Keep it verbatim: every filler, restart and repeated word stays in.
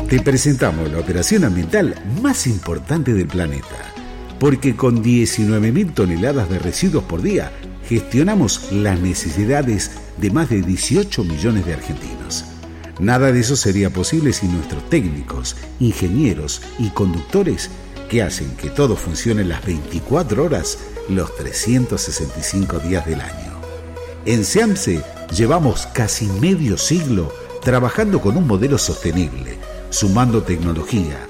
Te presentamos la operación ambiental más importante del planeta, porque con diecinueve mil toneladas de residuos por día gestionamos las necesidades de más de dieciocho millones de argentinos. Nada de eso sería posible sin nuestros técnicos, ingenieros y conductores que hacen que todo funcione las veinticuatro horas, los trescientos sesenta y cinco días del año. En SEAMSE llevamos casi medio siglo trabajando con un modelo sostenible, sumando tecnología,